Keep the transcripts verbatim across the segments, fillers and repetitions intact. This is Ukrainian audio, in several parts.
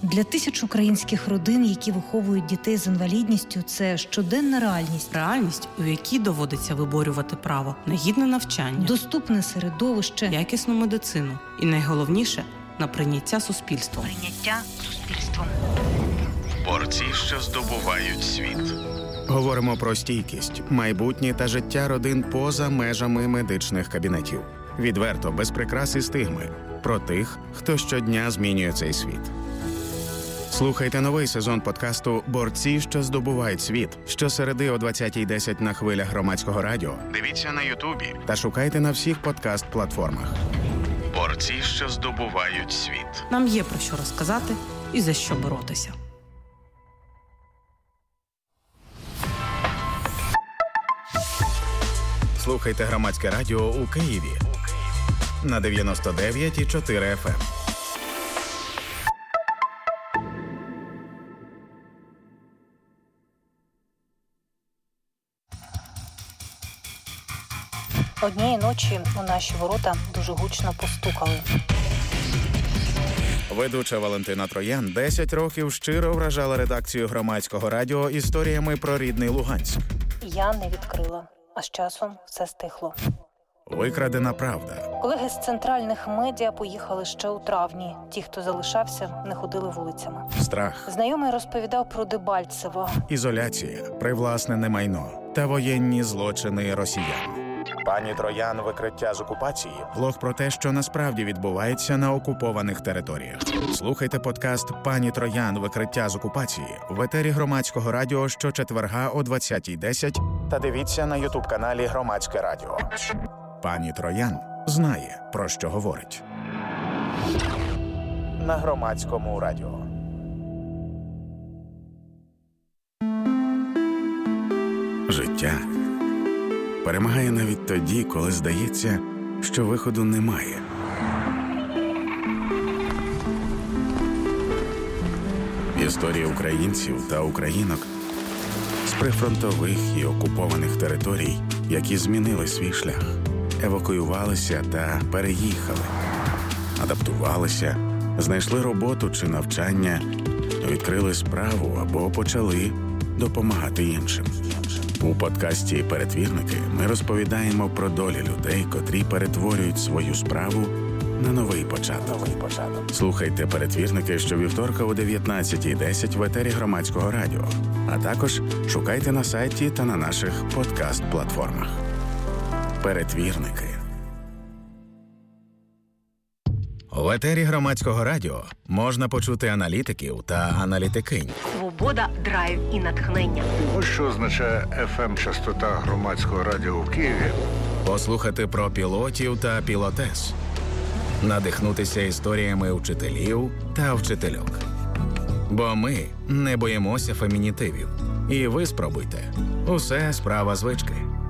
Для тисяч українських родин, які виховують дітей з інвалідністю, це щоденна реальність. Реальність, у якій доводиться виборювати право на гідне навчання, доступне середовище, якісну медицину і, найголовніше, на прийняття суспільством. Прийняття суспільством. Борці, що здобувають світ. Говоримо про стійкість, майбутнє та життя родин поза межами медичних кабінетів. Відверто, без прикрас і стигми. Про тих, хто щодня змінює цей світ. Слухайте новий сезон подкасту «Борці, що здобувають світ» щосереди о двадцятій десять на хвилях Громадського радіо. Дивіться на Ютубі та шукайте на всіх подкаст-платформах. Борці, що здобувають світ. Нам є про що розказати і за що боротися. Слухайте Громадське радіо у Києві на дев'яносто дев'ять і чотири еф ем. Однієї ночі у наші ворота дуже гучно постукали. Ведуча Валентина Троян десять років щиро вражала редакцію Громадського радіо історіями про рідний Луганськ. Я не відкрила, а з часом все стихло. Викрадена правда. Колеги з центральних медіа поїхали ще у травні. Ті, хто залишався, не ходили вулицями. Страх. Знайомий розповідав про Дебальцево. Ізоляція, привласнене майно та воєнні злочини росіян. Пані Троян. Викриття з окупації. Блог про те, що насправді відбувається на окупованих територіях. Слухайте подкаст «Пані Троян. Викриття з окупації» в етері Громадського радіо щочетверга о двадцятій десять та дивіться на ютуб-каналі Громадське радіо. Пані Троян знає, про що говорить. На Громадському радіо. Життя перемагає навіть тоді, коли здається, що виходу немає. Історії українців та українок з прифронтових і окупованих територій, які змінили свій шлях, евакуювалися та переїхали, адаптувалися, знайшли роботу чи навчання, відкрили справу або почали допомагати іншим. У подкасті «Перетвірники» ми розповідаємо про долі людей, котрі перетворюють свою справу на новий початок. Новий початок. Слухайте «Перетвірники» щовівторка о дев'ятнадцятій десять в етері Громадського радіо, а також шукайте на сайті та на наших подкаст-платформах. «Перетвірники». В етері Громадського радіо можна почути аналітиків та аналітикинь. Свобода, драйв і натхнення. Ось що означає еф ем-частота Громадського радіо в Києві. Послухати про пілотів та пілотес. Надихнутися історіями вчителів та вчительок. Бо ми не боїмося фемінітивів. І ви спробуйте. Усе справа звички.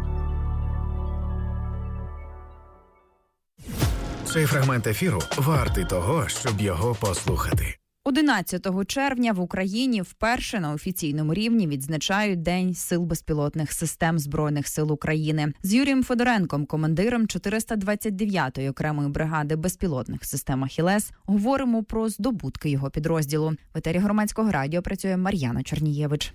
Цей фрагмент ефіру вартий того, щоб його послухати. одинадцятого червня в Україні вперше на офіційному рівні відзначають День сил безпілотних систем Збройних сил України. З Юрієм Федоренком, командиром чотириста двадцять дев'ятої окремої бригади безпілотних систем «Ахілес», говоримо про здобутки його підрозділу. В етері Громадського радіо працює Мар'яна Чернієвич.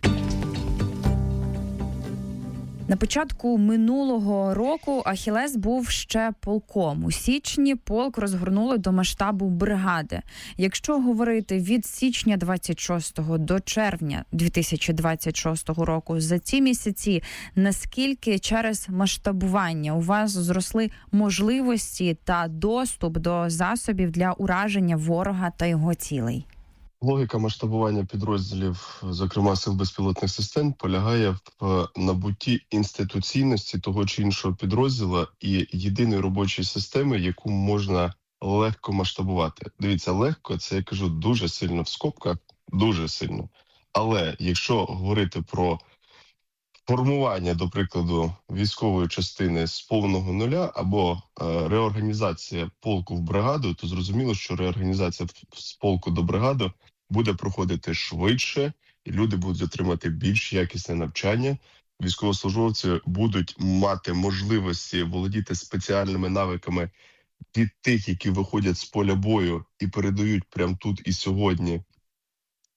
На початку минулого року «Ахілес» був ще полком. У січні полк розгорнули до масштабу бригади. Якщо говорити від січня двадцять шостого до червня дві тисячі двадцять шостого року, за ці місяці наскільки через масштабування у вас зросли можливості та доступ до засобів для ураження ворога та його цілей? Логіка масштабування підрозділів, зокрема сил безпілотних систем, полягає в набутті інституційності того чи іншого підрозділу і єдиної робочої системи, яку можна легко масштабувати. Дивіться, легко, це я кажу дуже сильно в скобках, дуже сильно. Але якщо говорити про формування, до прикладу, військової частини з повного нуля або е, реорганізація полку в бригаду, то зрозуміло, що реорганізація з полку до бригади буде проходити швидше, і люди будуть отримати більш якісне навчання. Військовослужбовці будуть мати можливості володіти спеціальними навиками від тих, які виходять з поля бою і передають прямо тут і сьогодні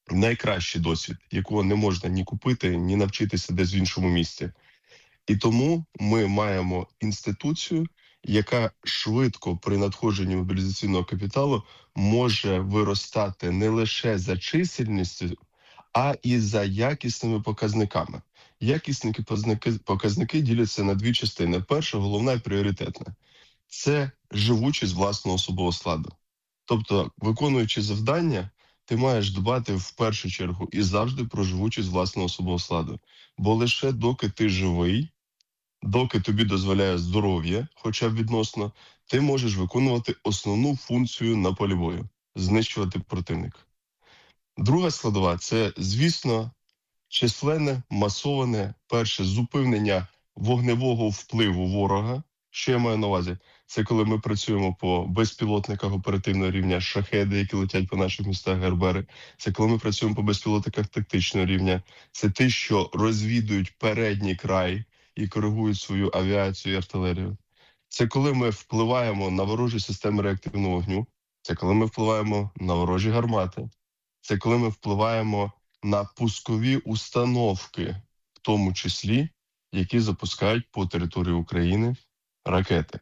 найкращий досвід, якого не можна ні купити, ні навчитися десь в іншому місці. І тому ми маємо інституцію, яка швидко при надходженні мобілізаційного капіталу може виростати не лише за чисельністю, а і за якісними показниками. Якісні показники, показники діляться на дві частини. Перша, головна і пріоритетна – це живучість власного особового складу. Тобто, виконуючи завдання, ти маєш дбати в першу чергу і завжди про живучість власного особового складу. Бо лише доки ти живий, доки тобі дозволяє здоров'я, хоча б відносно, ти можеш виконувати основну функцію на полі бою – знищувати противника. Друга складова – це, звісно, численне, масоване, перше, зупинення вогневого впливу ворога. Що я маю на увазі? Це коли ми працюємо по безпілотниках оперативного рівня «Шахеди», які летять по наших містах, «Гербери». Це коли ми працюємо по безпілотниках тактичного рівня. Це ті, що розвідують передній край і коригують свою авіацію і артилерію. Це коли ми впливаємо на ворожі системи реактивного вогню. Це коли ми впливаємо на ворожі гармати. Це коли ми впливаємо на пускові установки, в тому числі, які запускають по території України ракети.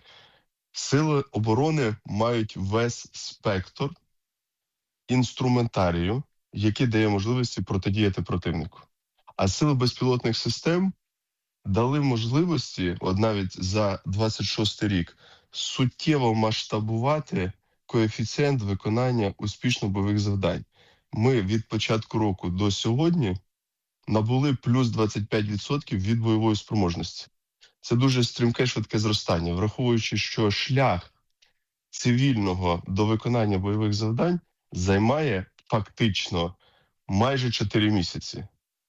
Сили оборони мають весь спектр інструментарію, який дає можливості протидіяти противнику. А сили безпілотних систем дали можливості, от навіть за двадцять шостий рік, суттєво масштабувати коефіцієнт виконання успішно бойових завдань. Ми від початку року до сьогодні набули плюс двадцять п'ять відсотків від бойової спроможності. Це дуже стрімке, швидке зростання, враховуючи, що шлях цивільного до виконання бойових завдань займає фактично майже чотири місяці.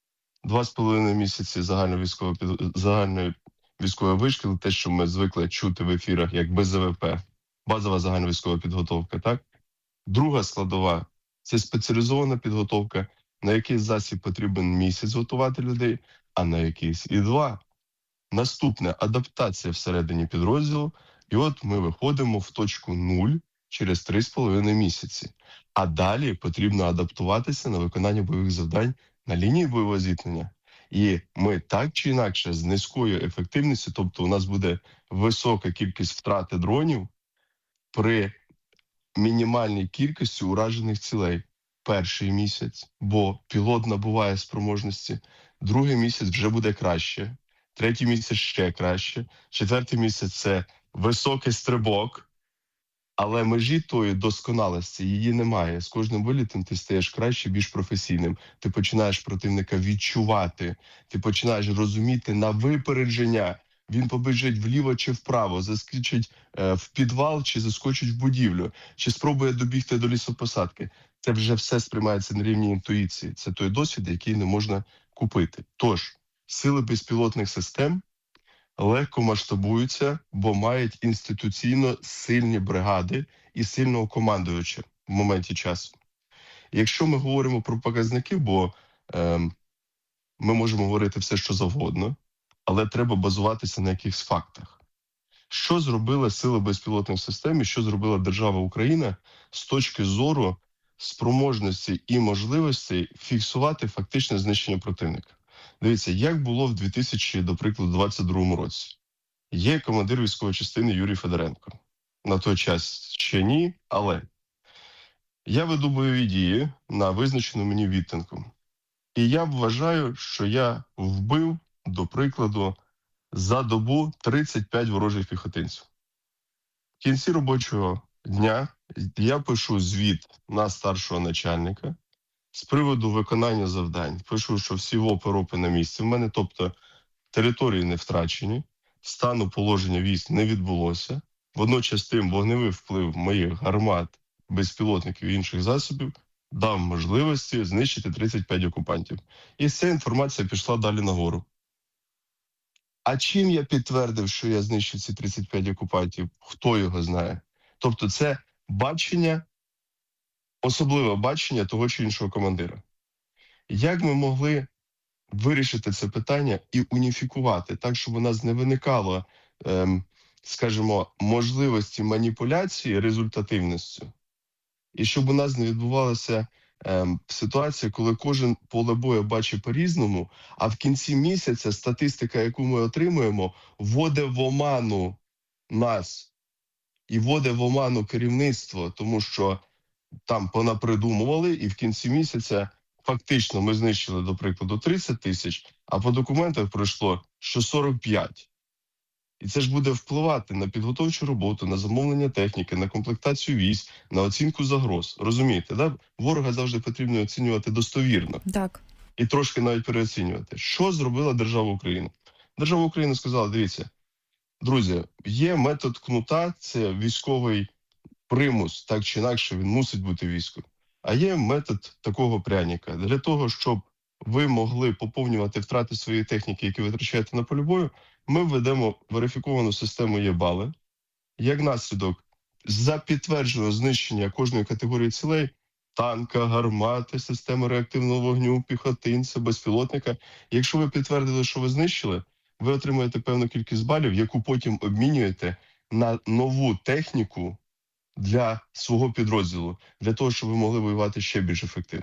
Два з половиною місяці загальної військової, загальної військової вишкіл, те, що ми звикли чути в ефірах як Б З В П, базова загальна військова підготовка, так? Друга складова – це спеціалізована підготовка, на який засіб потрібен місяць готувати людей, а на якийсь і два. Наступне – адаптація всередині підрозділу, і от ми виходимо в точку нуль через три з половиною місяці. А далі потрібно адаптуватися на виконання бойових завдань на лінії бойового зіткнення. І ми так чи інакше з низькою ефективністю, тобто у нас буде висока кількість втрати дронів при мінімальній кількості уражених цілей. Перший місяць, бо пілот набуває спроможності, другий місяць вже буде краще, третій місяць ще краще, четвертий місяць – це високий стрибок, але межі тої досконалості її немає. З кожним вилітом ти стаєш краще, більш професійним. Ти починаєш противника відчувати, ти починаєш розуміти на випередження. Він побіжить вліво чи вправо, заскочить е, в підвал чи заскочить в будівлю, чи спробує добігти до лісопосадки. Це вже все сприймається на рівні інтуїції. Це той досвід, який не можна купити. Тож, сили безпілотних систем легко масштабуються, бо мають інституційно сильні бригади і сильного командувача в моменті часу. Якщо ми говоримо про показники, бо е, ми можемо говорити все, що завгодно, але треба базуватися на якихось фактах. Що зробила сили безпілотних систем і що зробила держава Україна з точки зору спроможності і можливості фіксувати фактичне знищення противника? Дивіться, як було в дві тисячі, до прикладу, двадцять другому році. Є командир військової частини Юрій Федоренко. На той час ще ні, але я веду бойові дії на визначену мені відтинку. І я вважаю, що я вбив, до прикладу, за добу тридцять п'ять ворожих піхотинців. В кінці робочого дня я пишу звіт на старшого начальника з приводу виконання завдань. Пишу, що всі ВОПи-РОПи на місці в мене, тобто території не втрачені, стану положення військ не відбулося. Водночас тим вогневий вплив моїх гармат, безпілотників і інших засобів дав можливості знищити тридцять п'ять окупантів. І ця інформація пішла далі нагору. А чим я підтвердив, що я знищив ці тридцять п'ять окупантів? Хто його знає? Тобто це бачення, особливе бачення того чи іншого командира. Як ми могли вирішити це питання і уніфікувати так, щоб у нас не виникало, ем, скажімо, можливості маніпуляції результативністю, і щоб у нас не відбувалося ем, ситуація, коли кожен поле бою бачить по-різному, а в кінці місяця статистика, яку ми отримуємо, вводить в оману нас і вводить в оману керівництво, тому що там понапридумували, і в кінці місяця фактично ми знищили, до прикладу, тридцять тисяч, а по документах пройшло, що сорок п'ять. І це ж буде впливати на підготовчу роботу, на замовлення техніки, на комплектацію військ, на оцінку загроз. Розумієте, да? Ворога завжди потрібно оцінювати достовірно. Так. І трошки навіть переоцінювати. Що зробила держава Україна? Держава України сказала, дивіться, друзі, є метод кнута, це військовий примус, так чи інакше він мусить бути військом. А є метод такого пряника. Для того, щоб ви могли поповнювати втрати своєї техніки, які ви витрачаєте на полі бою, ми введемо верифіковану систему Є-бали. Як наслідок, за підтверджене знищення кожної категорії цілей, танка, гармати, системи реактивного вогню, піхотинця, безпілотника, якщо ви підтвердили, що ви знищили, ви отримаєте певну кількість балів, яку потім обмінюєте на нову техніку для свого підрозділу, для того, щоб ви могли воювати ще більш ефективно.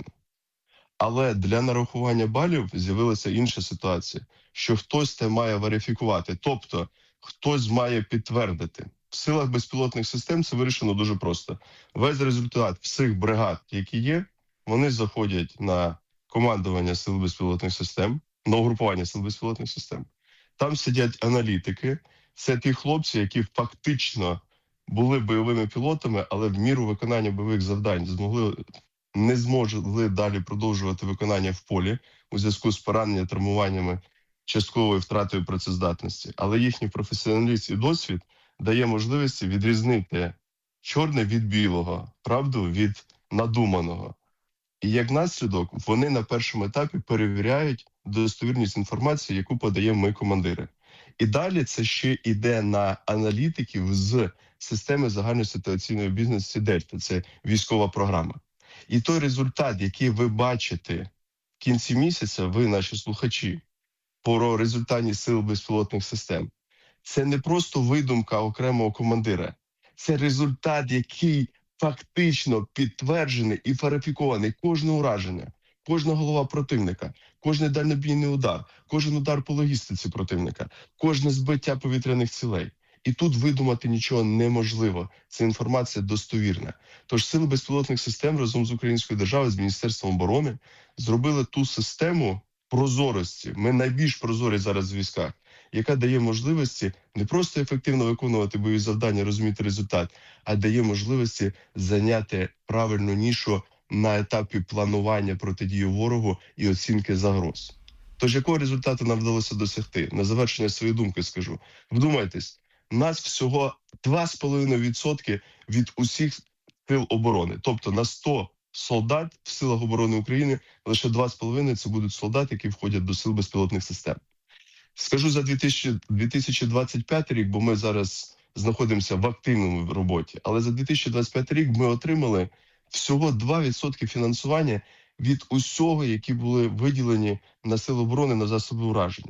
Але для нарахування балів з'явилася інша ситуація, що хтось це має верифікувати, тобто хтось має підтвердити. В силах безпілотних систем це вирішено дуже просто. Весь результат всіх бригад, які є, вони заходять на командування сил безпілотних систем, на угрупування сил безпілотних систем. Там сидять аналітики, це ті хлопці, які фактично були бойовими пілотами, але в міру виконання бойових завдань змогли, не змогли далі продовжувати виконання в полі у зв'язку з пораненнями, травмуваннями, частковою втратою працездатності. Але їхній професіоналізм і досвід дає можливість відрізнити чорне від білого, правду від надуманого. І як наслідок, вони на першому етапі перевіряють достовірність інформації, яку подаємо ми, командири. І далі це ще йде на аналітиків з системи загальної ситуаційної бізнесу Дельта. Це військова програма. І той результат, який ви бачите в кінці місяця, ви, наші слухачі, про результаті сил безпілотних систем, це не просто видумка окремого командира. Це результат, який фактично підтверджений і верифікований. Кожне ураження, кожна голова противника, кожний дальнобійний удар, кожен удар по логістиці противника, кожне збиття повітряних цілей. І тут видумати нічого неможливо. Це інформація достовірна. Тож сили безпілотних систем разом з Українською державою, з Міністерством оборони зробили ту систему прозорості. Ми найбільш прозорі зараз в військах, яка дає можливості не просто ефективно виконувати бойові завдання, розуміти результат, а дає можливості зайняти правильну нішу на етапі планування протидії ворогу і оцінки загроз. Тож якого результату нам вдалося досягти? На завершення своєї думки скажу. Вдумайтесь, нас всього два з половиною відсотки від усіх сил оборони. Тобто на сто солдат в силах оборони України лише два з половиною це будуть солдати, які входять до сил безпілотних систем. Скажу за дві тисячі двадцять п'ятий рік, бо ми зараз знаходимося в активному роботі, але за дві тисячі двадцять п'ятий рік ми отримали всього два відсотки фінансування від усього, які були виділені на сили оборони, на засоби ураження.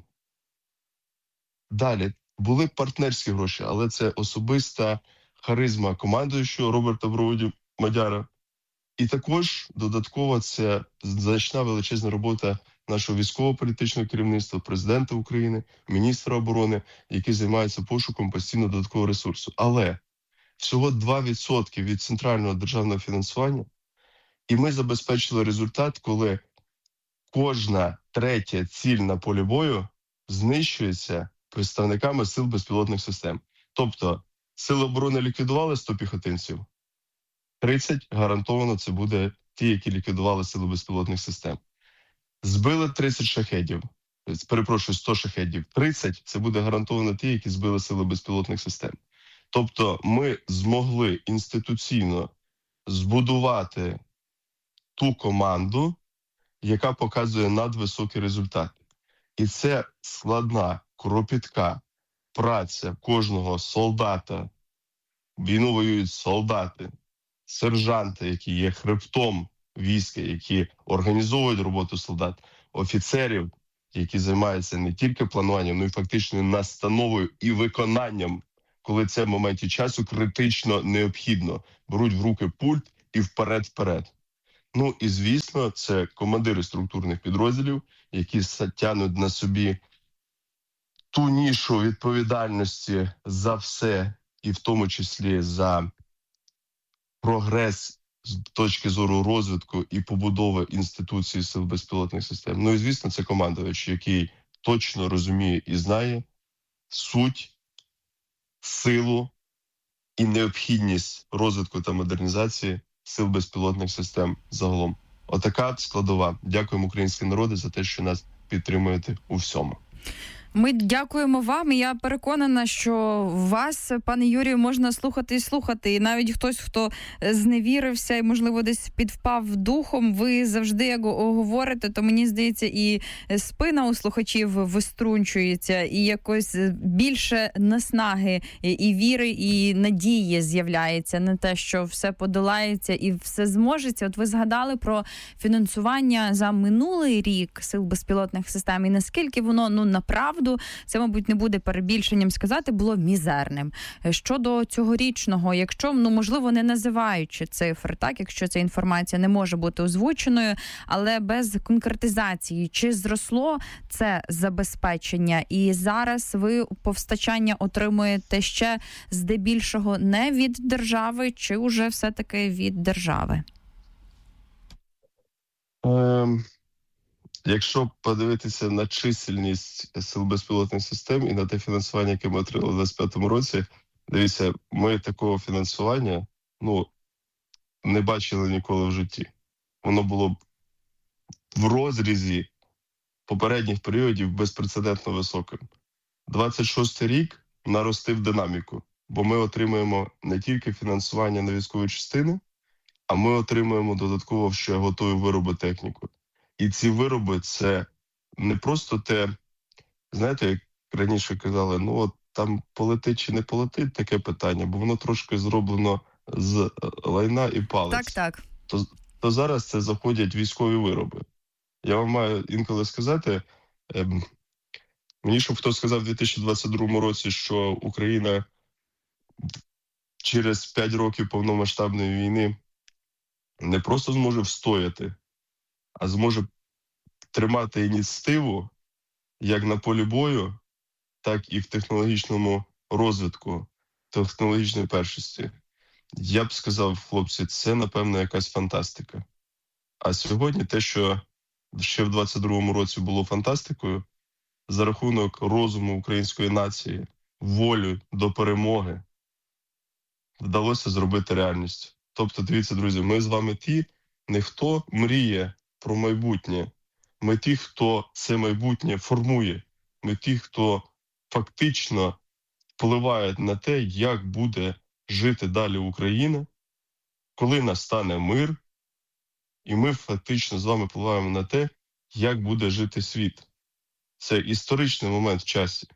Далі, були партнерські гроші, але це особиста харизма командуючого Роберта Броводі-Мадяра. І також додатково це значна величезна робота нашого військово-політичного керівництва, президента України, міністра оборони, які займаються пошуком постійно додаткового ресурсу. Але всього два відсотки від центрального державного фінансування, і ми забезпечили результат, коли кожна третя ціль на полі бою знищується представниками сил безпілотних систем. Тобто сили оборони ліквідували сто піхотинців, тридцять гарантовано це буде ті, які ліквідували сили безпілотних систем. Збили тридцять шахедів, перепрошую, сто шахедів, тридцять це буде гарантовано ті, які збили сили безпілотних систем. Тобто ми змогли інституційно збудувати ту команду, яка показує надвисокі результати. І це складна, кропітка праця кожного солдата. Війну воюють солдати, сержанти, які є хребтом війська, які організовують роботу солдат, офіцерів, які займаються не тільки плануванням, але й фактичною настановою і виконанням, коли це в моменті часу критично необхідно. Беруть в руки пульт і вперед-вперед. Ну і, звісно, це командири структурних підрозділів, які тягнуть на собі ту нішу відповідальності за все, і в тому числі за прогрес з точки зору розвитку і побудови інституцій сил безпілотних систем. Ну і, звісно, це командувач, який точно розуміє і знає суть, силу і необхідність розвитку та модернізації сил безпілотних систем загалом. Отака складова. Дякуємо, українські народи, за те, що нас підтримуєте у всьому. Ми дякуємо вам, і я переконана, що вас, пане Юрію, можна слухати і слухати. І навіть хтось, хто зневірився і, можливо, десь підвпав духом, ви завжди, як говорите, то, мені здається, і спина у слухачів виструнчується, і якось більше наснаги, і віри, і надії з'являється на те, що все подолається і все зможеться. От ви згадали про фінансування за минулий рік сил безпілотних систем, і наскільки воно, ну, направду, це, мабуть, не буде перебільшенням сказати, було мізерним. Щодо цьогорічного, якщо, ну, можливо, не називаючи цифр, так, якщо ця інформація не може бути озвученою, але без конкретизації, чи зросло це забезпечення, і зараз ви повстачання отримуєте ще здебільшого не від держави, чи вже все-таки від держави? Ем... Якщо подивитися на чисельність сил безпілотних систем і на те фінансування, яке ми отримали у двадцять п'ятому році, дивіться, ми такого фінансування, ну, не бачили ніколи в житті. Воно було в розрізі попередніх періодів безпрецедентно високим. двадцять шостий рік наростив динаміку, бо ми отримуємо не тільки фінансування на військові частини, а ми отримуємо додатково ще готові вироби, техніку. І ці вироби – це не просто те, знаєте, як раніше казали, ну от там полетить чи не полетить, таке питання, бо воно трошки зроблено з лайна і палець. Так, так. То, то зараз це заходять військові вироби. Я вам маю інколи сказати, ем, мені щоб хто сказав в дві тисячі двадцять другому році, що Україна через п'ять років повномасштабної війни не просто зможе встояти, а зможе тримати ініціативу як на полі бою, так і в технологічному розвитку, технологічної першості. Я б сказав, хлопці, це, напевно, якась фантастика. А сьогодні те, що ще в двадцять другому році було фантастикою, за рахунок розуму української нації, волі до перемоги, вдалося зробити реальність. Тобто, дивіться, друзі, ми з вами ті, не хто мріє про майбутнє. Ми ті, хто це майбутнє формує. Ми ті, хто фактично впливає на те, як буде жити далі Україна, коли настане мир, і ми фактично з вами впливаємо на те, як буде жити світ. Це історичний момент в часі.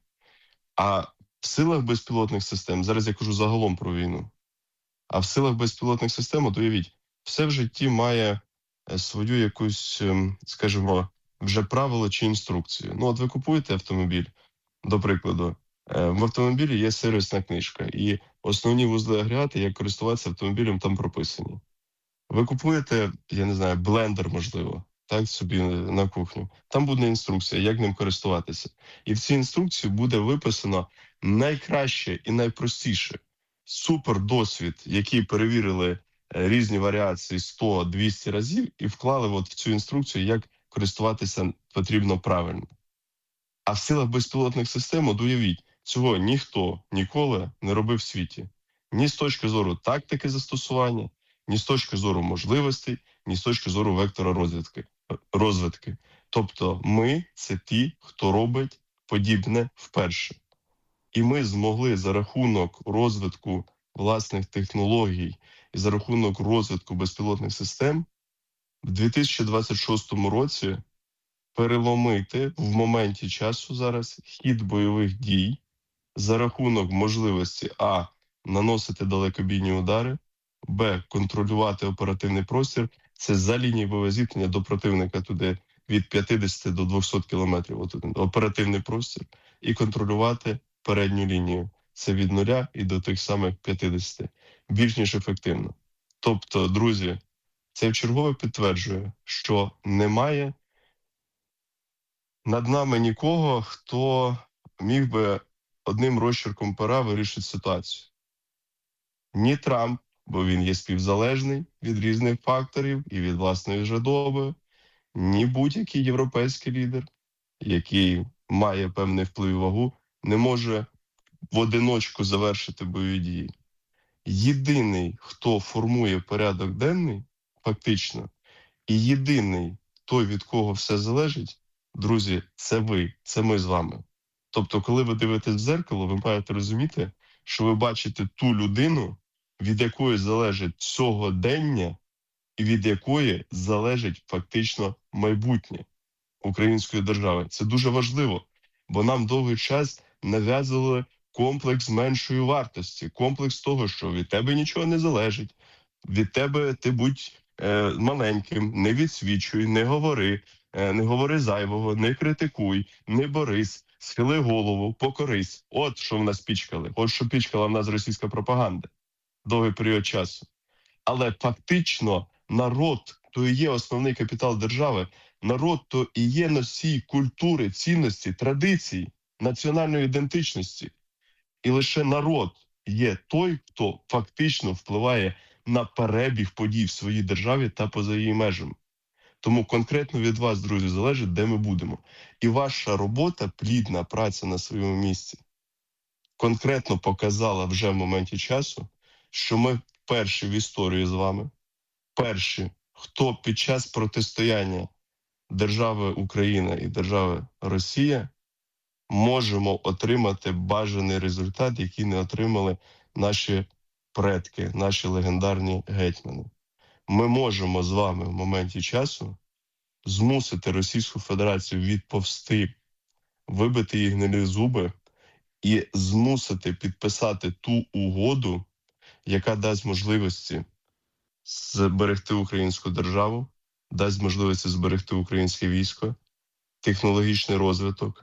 А в силах безпілотних систем, зараз я кажу загалом про війну, а в силах безпілотних систем, от уявіть, все в житті має свою якусь, скажімо, вже правило чи інструкцію. Ну, от ви купуєте автомобіль, до прикладу, в автомобілі є сервісна книжка, і основні вузли агрегати, як користуватися автомобілем, там прописані. Ви купуєте, я не знаю, блендер, можливо, так, собі на кухню. Там буде інструкція, як ним користуватися. І в цій інструкції буде виписано найкраще і найпростіше. Супер досвід, який перевірили різні варіації сто-двісті разів і вклали от в цю інструкцію, як користуватися потрібно правильно. А в силах безпілотних систем, от уявіть, цього ніхто ніколи не робив в світі. Ні з точки зору тактики застосування, ні з точки зору можливостей, ні з точки зору вектора розвитки. розвитки. Тобто ми – це ті, хто робить подібне вперше. І ми змогли за рахунок розвитку власних технологій і за рахунок розвитку безпілотних систем в дві тисячі двадцять шостому році переломити в моменті часу зараз хід бойових дій за рахунок можливості а. наносити далекобійні удари, б. контролювати оперативний простір, це за лінії бойового зіткнення до противника туди від п'ятдесят до двохсот кілометрів, от, оперативний простір, і контролювати передню лінію. Це від нуля і до тих самих п'ятдесят. Більш ніж ефективно. Тобто, друзі, Це вчергове підтверджує, що немає над нами нікого, хто міг би одним розчерком пера вирішити ситуацію. Ні Трамп, бо він є співзалежний від різних факторів і від власної жадоби, ні будь-який європейський лідер, який має певний вплив і вагу, не може в одиночку завершити бойові дії. Єдиний, хто формує порядок денний, фактично, і єдиний той, від кого все залежить, друзі, це ви, це ми з вами. Тобто, коли ви дивитесь в дзеркало, ви маєте розуміти, що ви бачите ту людину, від якої залежить сьогодення і від якої залежить фактично майбутнє української держави. Це дуже важливо, бо нам довгий час нав'язували комплекс меншої вартості, комплекс того, що від тебе нічого не залежить, від тебе ти будь е, маленьким, не відсвічуй, не говори, е, не говори зайвого, не критикуй, не борись, схили голову, покорись. От що в нас пічкали, от що пічкала в нас російська пропаганда довгий період часу. Але фактично народ то і є основний капітал держави, народ то і є носій культури, цінності, традицій, національної ідентичності. І лише народ є той, хто фактично впливає на перебіг подій в своїй державі та поза її межами. Тому конкретно від вас, друзі, залежить, де ми будемо. І ваша робота, плідна праця на своєму місці, конкретно показала вже в моменті часу, що ми перші в історії з вами, перші, хто під час протистояння держави Україна і держави Росія можемо отримати бажаний результат, який не отримали наші предки, наші легендарні гетьмани. Ми можемо з вами в моменті часу змусити Російську Федерацію відповсти, вибити їх гнилі зуби і змусити підписати ту угоду, яка дасть можливості зберегти українську державу, дасть можливості зберегти українське військо, технологічний розвиток,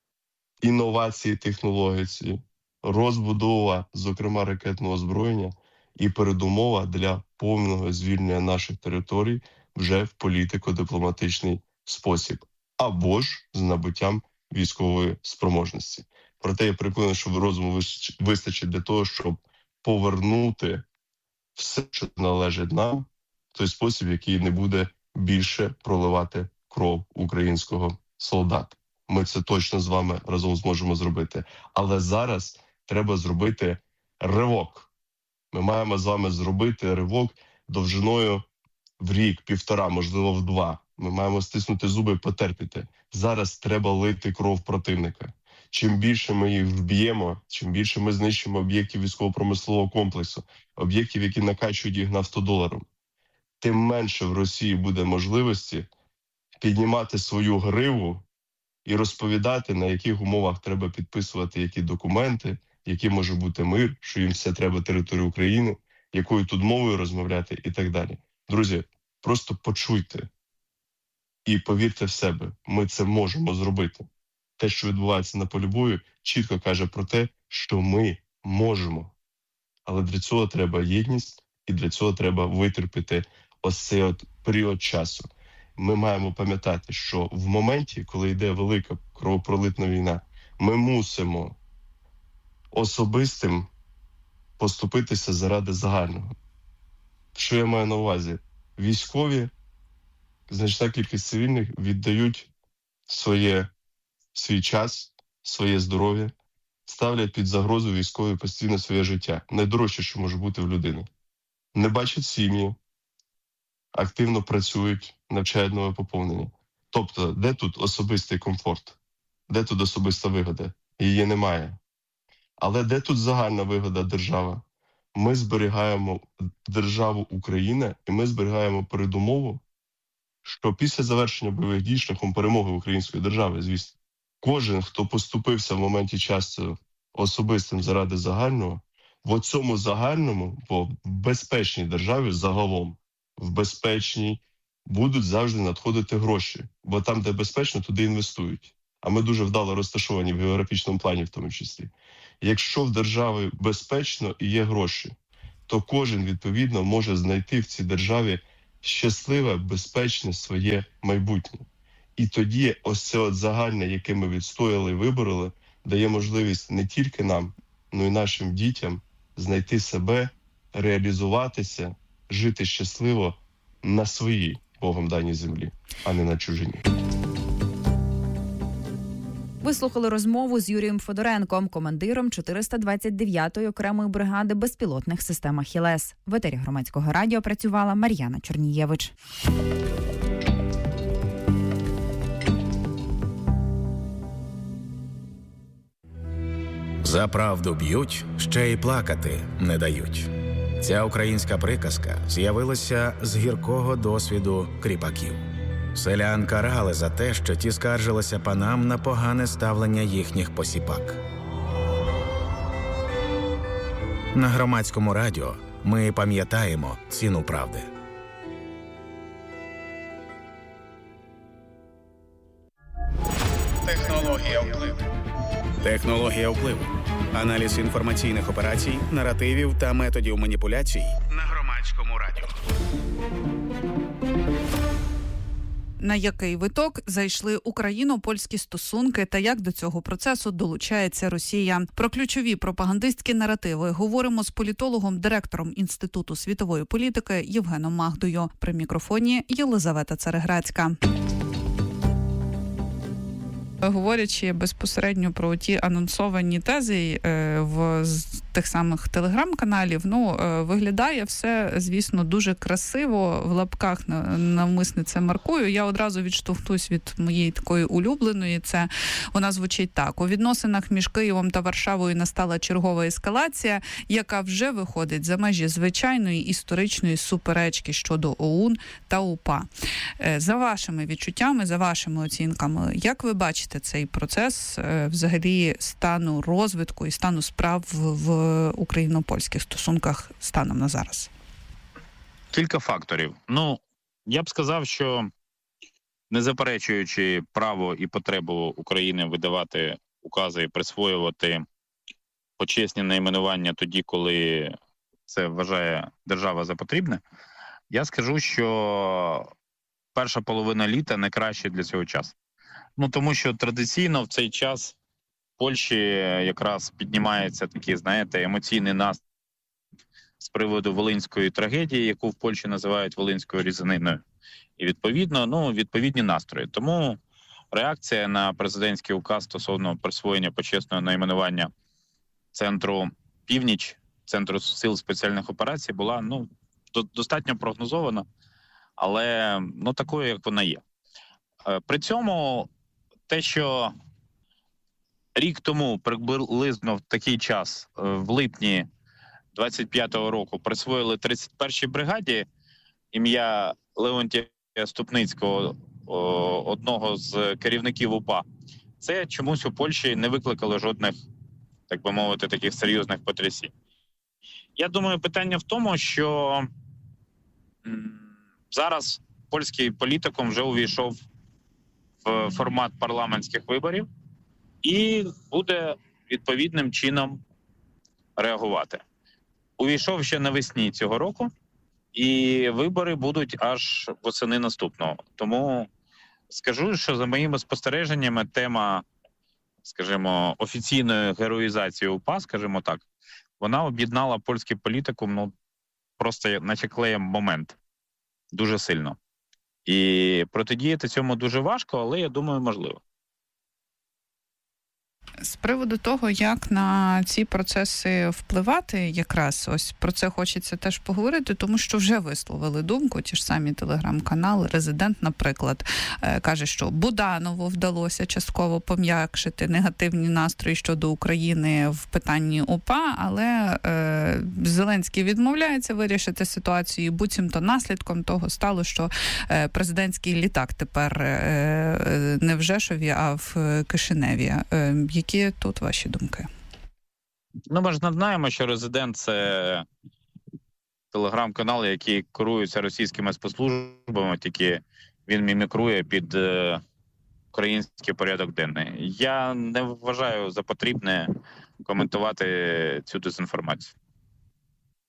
інновації технології, розбудова, зокрема, ракетного озброєння і передумова для повного звільнення наших територій вже в політико-дипломатичний спосіб, або ж з набуттям військової спроможності. Проте я переконаний, що розуму вистачить для того, щоб повернути все, що належить нам, в той спосіб, який не буде більше проливати кров українського солдата. Ми це точно з вами разом зможемо зробити. Але зараз треба зробити ривок. Ми маємо з вами зробити ривок довжиною в рік, півтора, можливо, в два. Ми маємо стиснути зуби і потерпіти. Зараз треба лити кров противника. Чим більше ми їх вб'ємо, чим більше ми знищимо об'єктів військово-промислового комплексу, об'єктів, які накачують їх нафтодоларом, тим менше в Росії буде можливості піднімати свою гриву і розповідати, на яких умовах треба підписувати які документи, який може бути мир, що їм все треба територію України, якою тут мовою розмовляти і так далі. Друзі, просто почуйте і повірте в себе, ми це можемо зробити. Те, що відбувається на полі бою, чітко каже про те, що ми можемо. Але для цього треба єдність і для цього треба витерпіти ось цей от період часу. Ми маємо пам'ятати, що в моменті, коли йде велика кровопролитна війна, ми мусимо особистим поступитися заради загального. Що я маю на увазі? Військові, значна кількість цивільних віддають своє, свій час, своє здоров'я, ставлять під загрозу військові постійно своє життя. Найдорожче, що може бути в людини. Не бачать сім'ї, активно працюють, навчають нове поповнення. Тобто, де тут особистий комфорт? Де тут особиста вигода? Її немає. Але де тут загальна вигода держави? Ми зберігаємо державу Україна і ми зберігаємо передумову, що після завершення бойових дій шляхом перемоги української держави, звісно, кожен, хто поступився в моменті часу особистим заради загального, в цьому загальному, в безпечній державі загалом, в безпечній, будуть завжди надходити гроші. Бо там, де безпечно, туди інвестують. А ми дуже вдало розташовані в географічному плані в тому числі. Якщо в державі безпечно і є гроші, то кожен, відповідно, може знайти в цій державі щасливе, безпечне своє майбутнє. І тоді ось це от загальне, яке ми відстояли і вибороли, дає можливість не тільки нам, але й нашим дітям знайти себе, реалізуватися, жити щасливо на своїй Богом даній землі, а не на чужині. Ви слухали розмову з Юрієм Федоренком, командиром чотириста двадцять дев'ятої окремої бригади безпілотних систем «Ахілес». В етері Громадського радіо працювала Мар'яна Чернієвич. За правду б'ють, ще й плакати не дають. Ця українська приказка з'явилася з гіркого досвіду кріпаків. Селян карали за те, що ті скаржилися панам на погане ставлення їхніх посіпак. На Громадському радіо ми пам'ятаємо ціну правди. Технологія впливу. Технологія впливу. Аналіз інформаційних операцій, наративів та методів маніпуляцій На Громадському радіо. На який виток зайшли україно-польські стосунки та як до цього процесу долучається Росія? Про ключові пропагандистські наративи говоримо з політологом, директором Інституту світової політики Євгеном Магдою. При мікрофоні Єлизавета Цареградська. Говорячи безпосередньо про ті анонсовані тези е, в з тих самих телеграм-каналів, ну, е, виглядає все, звісно, дуже красиво, в лапках навмисне це маркую. Я одразу відштовхнусь від моєї такої улюбленої. Це вона звучить так. У відносинах між Києвом та Варшавою настала чергова ескалація, яка вже виходить за межі звичайної історичної суперечки щодо ОУН та УПА. Е, за вашими відчуттями, за вашими оцінками, як ви бачите цей процес взагалі стану розвитку і стану справ в україно-польських стосунках станом на зараз? Кілька факторів. Ну, я б сказав, що не заперечуючи право і потребу України видавати укази і присвоювати почесні найменування тоді, коли це вважає держава за потрібне, я скажу, що перша половина літа найкраще для цього часу. Ну, тому що традиційно в цей час в Польщі якраз піднімається такий, знаєте, емоційний настрій з приводу волинської трагедії, яку в Польщі називають волинською різаниною. І відповідно, ну, відповідні настрої. Тому реакція на президентський указ стосовно присвоєння почесного найменування Центру Північ, Центру сил спеціальних операцій була, ну, достатньо прогнозована, але, ну, такою, як вона є. При цьому те, що рік тому, приблизно в такий час, в липні двадцять п'ятого року, присвоїли тридцять першій бригаді ім'я Леонтія Ступницького, одного з керівників УПА, це чомусь у Польщі не викликало жодних, так би мовити, таких серйозних потрясінь. Я думаю, питання в тому, що зараз польський політикум вже увійшов в формат парламентських виборів і буде відповідним чином реагувати. Увійшов ще навесні цього року, і вибори будуть аж восени наступного. Тому скажу, що за моїми спостереженнями тема, скажімо, офіційної героїзації УПА, скажімо так, вона об'єднала польський політикум, ну, просто наче клеєм момент. Дуже сильно. І протидіяти цьому дуже важко, але, я думаю, можливо. З приводу того, як на ці процеси впливати, якраз ось про це хочеться теж поговорити, тому що вже висловили думку, ті ж самі телеграм-канали, Резидент, наприклад, каже, що Буданову вдалося частково пом'якшити негативні настрої щодо України в питанні УПА, але е, Зеленський відмовляється вирішити ситуацію, буцімто наслідком того стало, що е, президентський літак тепер е, не в Жешові, а в Кишиневі. Е, Які тут ваші думки? Ну, ми ж не знаємо, що Резидент – це телеграм-канал, який керується російськими спецслужбами, тільки він мімікрує під е, український порядок денний. Я не вважаю за потрібне коментувати цю дезінформацію.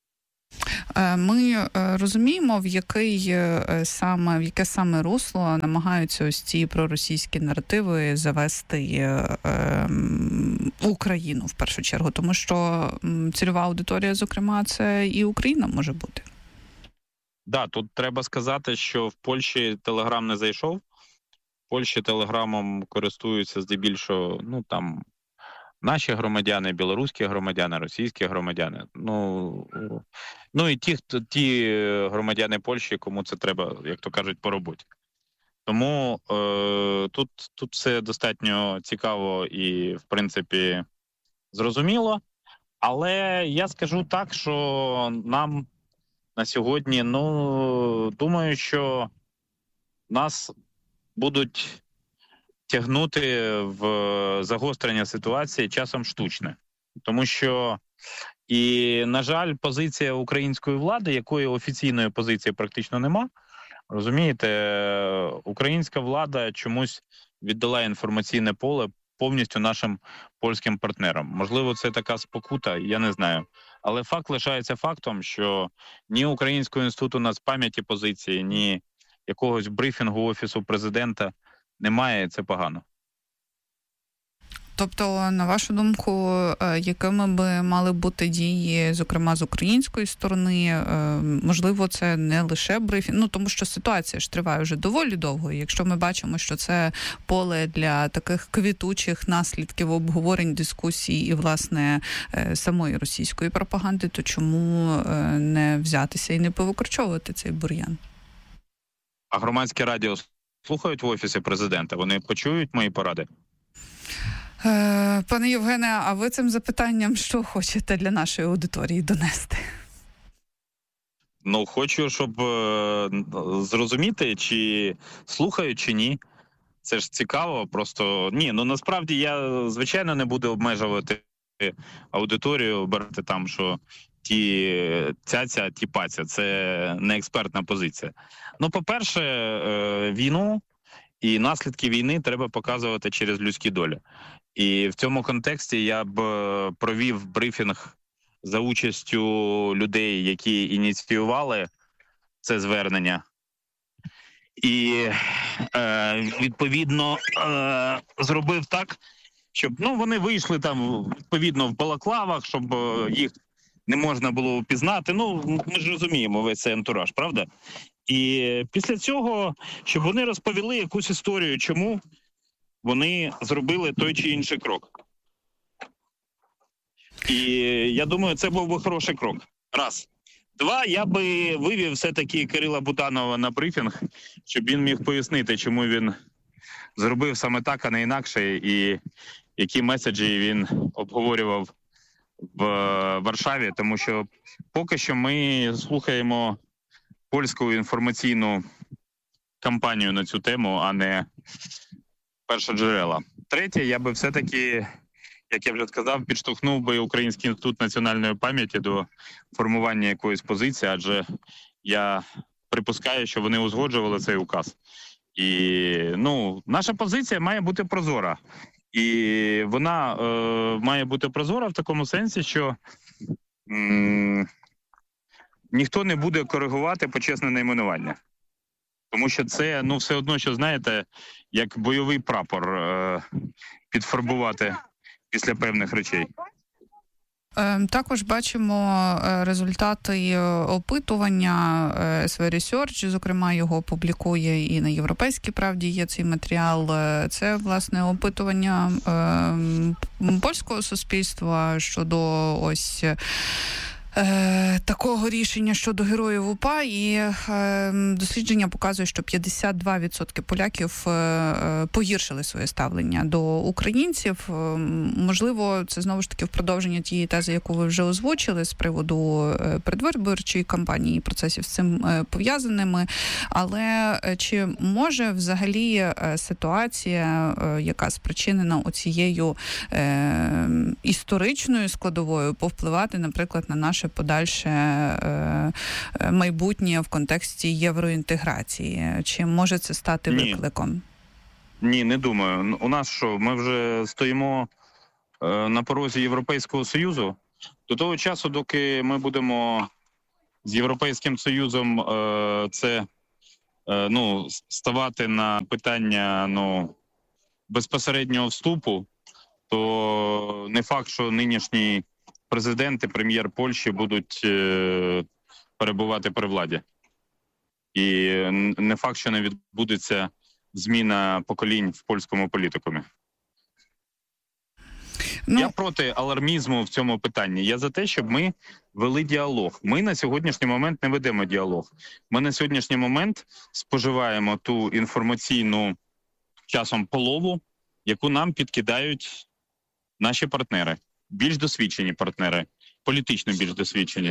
Ми розуміємо, в який саме в яке саме русло намагаються ось ці проросійські наративи завести Україну в першу чергу, тому що цільова аудиторія, зокрема, це і Україна може бути. Да, тут треба сказати, що в Польщі Телеграм не зайшов. В Польщі Телеграмом користуються здебільшого, ну там, наші громадяни, білоруські громадяни, російські громадяни. Ну, ну і ті, хто ті громадяни Польщі, кому це треба, як то кажуть, по роботі. Тому е, тут, тут все достатньо цікаво і, в принципі, зрозуміло. Але я скажу так, що нам на сьогодні, ну, думаю, що нас будуть тягнути в загострення ситуації часом штучне. Тому що, і, на жаль, позиція української влади, якої офіційної позиції практично нема, розумієте, українська влада чомусь віддала інформаційне поле повністю нашим польським партнерам. Можливо, це така спокута, я не знаю. Але факт лишається фактом, що ні Українського інституту нацпам'яті позиції, ні якогось брифінгу Офісу президента немає, це погано. Тобто, на вашу думку, якими би мали бути дії, зокрема, з української сторони? Можливо, це не лише брифінг, ну, тому що ситуація ж триває вже доволі довго. Якщо ми бачимо, що це поле для таких квітучих наслідків обговорень, дискусій і, власне, самої російської пропаганди, то чому не взятися і не повикорчовувати цей бур'ян? А громадське радіо слухають в Офісі президента? Вони почують мої поради? Пане Євгене, а ви цим запитанням що хочете для нашої аудиторії донести? Ну, хочу, щоб е, зрозуміти, чи слухають, чи ні. Це ж цікаво, просто... Ні, ну насправді я, звичайно, не буду обмежувати аудиторію, брати там, що ті цяця, ті паця. Це не експертна позиція. Ну, по-перше, е, війну і наслідки війни треба показувати через людські долі. І в цьому контексті я б провів брифінг за участю людей, які ініціювали це звернення. І, е, відповідно, е, зробив так, щоб ну, вони вийшли там, відповідно, в балаклавах, щоб їх не можна було впізнати. Ну, ми ж розуміємо весь цей антураж, правда? І після цього, щоб вони розповіли якусь історію, чому вони зробили той чи інший крок. І я думаю, це був би хороший крок. Раз. Два, я би вивів все-таки Кирила Буданова на брифінг, щоб він міг пояснити, чому він зробив саме так, а не інакше, і які меседжі він обговорював в Варшаві. Тому що поки що ми слухаємо польську інформаційну кампанію на цю тему, а не першоджерела. Третє, я би все-таки, як я вже сказав, підштовхнув би Український інститут національної пам'яті до формування якоїсь позиції, адже я припускаю, що вони узгоджували цей указ. І, ну, наша позиція має бути прозора. І вона е, має бути прозора в такому сенсі, що м- ніхто не буде коригувати почесне найменування. Тому що це, ну, все одно, що, знаєте, як бойовий прапор е- підфарбувати після певних речей. Також бачимо результати опитування ес ве Research, зокрема, його публікує і на «Європейській правді» є цей матеріал. Це, власне, опитування польського суспільства щодо ось такого рішення щодо героїв УПА, і дослідження показує, що п'ятдесят два відсотки поляків погіршили своє ставлення до українців. Можливо, це знову ж таки в продовження тієї тези, яку ви вже озвучили з приводу передвиборчої кампанії і процесів з цим пов'язаними. Але чи може взагалі ситуація, яка спричинена оцією історичною складовою, повпливати, наприклад, на наше подальше е, майбутнє в контексті євроінтеграції? Чи може це стати Ні. викликом? Ні, не думаю. У нас що, ми вже стоїмо е, на порозі Європейського Союзу. До того часу, доки ми будемо з Європейським Союзом е, це е, ну, ставати на питання ну, безпосереднього вступу, то не факт, що нинішній президент і прем'єр Польщі будуть е, перебувати при владі. І не факт, що не відбудеться зміна поколінь в польському політикумі. Ну... Я проти алармізму в цьому питанні. Я за те, щоб ми вели діалог. Ми на сьогоднішній момент не ведемо діалог. Ми на сьогоднішній момент споживаємо ту інформаційну часом полову, яку нам підкидають наші партнери. Більш досвідчені партнери, політично більш досвідчені.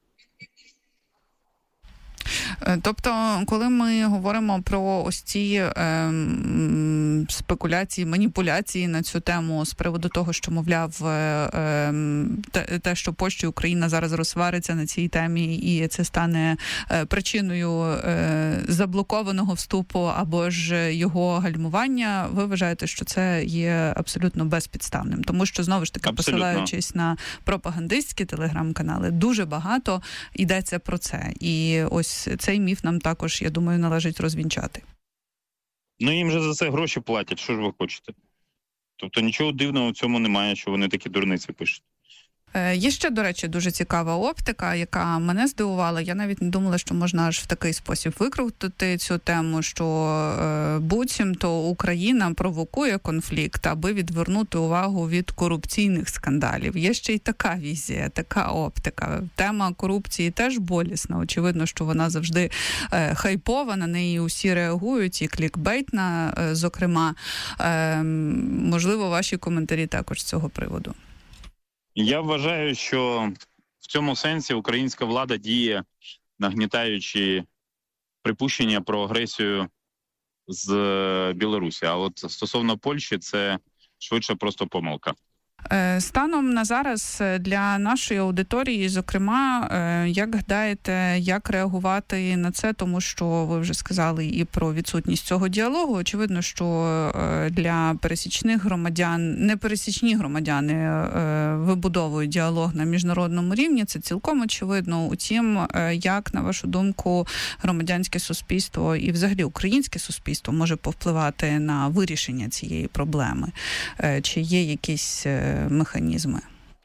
Тобто, коли ми говоримо про ось ці е, спекуляції, маніпуляції на цю тему з приводу того, що, мовляв, е, те, те, що Польща і Україна зараз розсвариться на цій темі, і це стане е, причиною е, заблокованого вступу або ж його гальмування, ви вважаєте, що це є абсолютно безпідставним? Тому що, знову ж таки, абсолютно. Посилаючись на пропагандистські телеграм-канали, дуже багато йдеться про це. І ось цей міф нам також, я думаю, належить розвінчати. Ну, їм же за це гроші платять, що ж ви хочете? Тобто нічого дивного в цьому немає, що вони такі дурниці пишуть. Є ще, до речі, дуже цікава оптика, яка мене здивувала. Я навіть не думала, що можна аж в такий спосіб викрутити цю тему, що е, буцімто Україна провокує конфлікт, аби відвернути увагу від корупційних скандалів. Є ще й така візія, така оптика. Тема корупції теж болісна. Очевидно, що вона завжди е, хайпова, на неї усі реагують, і клікбейтна, е, зокрема. Е, можливо, ваші коментарі також з цього приводу. Я вважаю, що в цьому сенсі українська влада діє, нагнітаючи припущення про агресію з Білорусі. А от стосовно Польщі, це швидше просто помилка. Станом на зараз для нашої аудиторії, зокрема, як гадаєте, як реагувати на це, тому що ви вже сказали і про відсутність цього діалогу. Очевидно, що для пересічних громадян, непересічні громадяни вибудовують діалог на міжнародному рівні, це цілком очевидно. Утім, як, на вашу думку, громадянське суспільство і взагалі українське суспільство може повпливати на вирішення цієї проблеми? Чи є якісь механізми?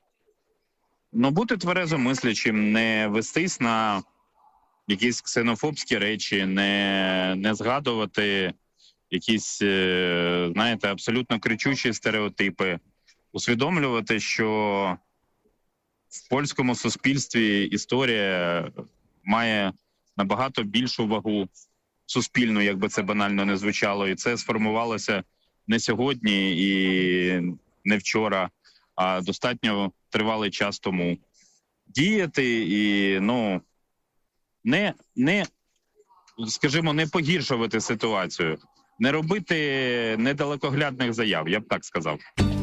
Ну, бути тверезомислячим, не вестись на якісь ксенофобські речі, не, не згадувати якісь, знаєте, абсолютно кричущі стереотипи, усвідомлювати, що в польському суспільстві історія має набагато більшу вагу суспільну, як би це банально не звучало, і це сформувалося не сьогодні і не вчора, а достатньо тривалий час тому. Діяти і, ну, не, не, скажімо, не погіршувати ситуацію, не робити недалекоглядних заяв, я б так сказав.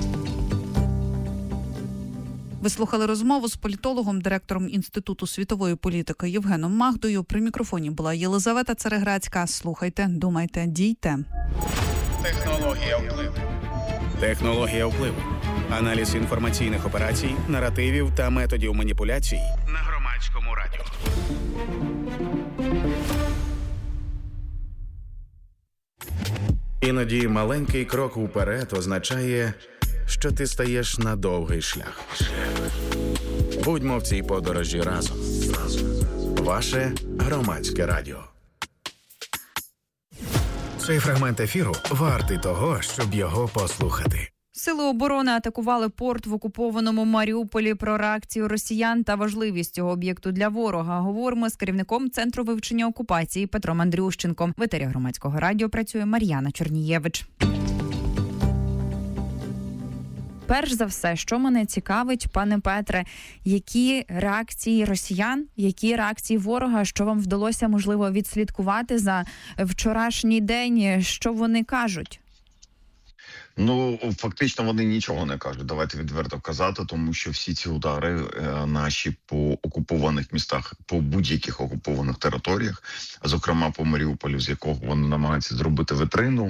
Ви слухали розмову з політологом, директором Інституту світової політики Євгеном Магдою. При мікрофоні була Єлизавета Цереграцька. Слухайте, думайте, дійте. Технологія впливу. Технологія впливу. Аналіз інформаційних операцій, наративів та методів маніпуляцій На Громадському радіо. Іноді маленький крок уперед означає, що ти стаєш на довгий шлях. Будьмо в цій подорожі разом. Ваше Громадське радіо. Цей фрагмент ефіру вартий того, щоб його послухати. Сили оборони атакували порт в окупованому Маріуполі. Про реакцію росіян та важливість цього об'єкту для ворога говоримо з керівником Центру вивчення окупації Петром Андрющенком. В етері Громадського радіо працює Мар'яна Чорнієвич. Перш за все, що мене цікавить, пане Петре, які реакції росіян, які реакції ворога, що вам вдалося, можливо, відслідкувати за вчорашній день, що вони кажуть? Ну, фактично вони нічого не кажуть, давайте відверто казати, тому що всі ці удари е, наші по окупованих містах, по будь-яких окупованих територіях, зокрема по Маріуполю, з якого вони намагаються зробити витрину,